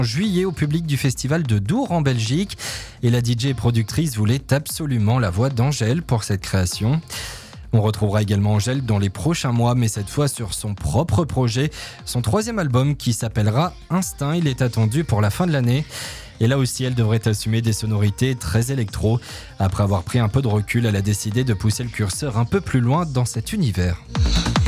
En juillet au public du festival de Dour en Belgique. Et la DJ et productrice voulait absolument la voix d'Angèle pour cette création. On retrouvera également Angèle dans les prochains mois, mais cette fois sur son propre projet. Son 3e album qui s'appellera Instinct, il est attendu pour la fin de l'année. Et là aussi, elle devrait assumer des sonorités très électro. Après avoir pris un peu de recul, elle a décidé de pousser le curseur un peu plus loin dans cet univers.